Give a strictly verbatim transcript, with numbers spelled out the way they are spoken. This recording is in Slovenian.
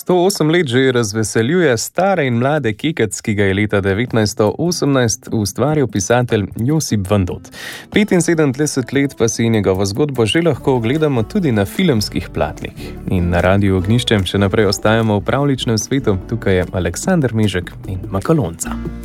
sto osem let že razveseljuje stare in mlade Kekec, ki ga je leta devetnajststo osemnajst ustvaril pisatelj Josip Vandot. petinsedemdeset let pa si njegovo zgodbo že lahko ogledamo tudi na filmskih platnih. In na Radiu Ognjišče še naprej ostajamo v pravljičnem svetu. Tukaj je Aleksander Mežek in Makalonca.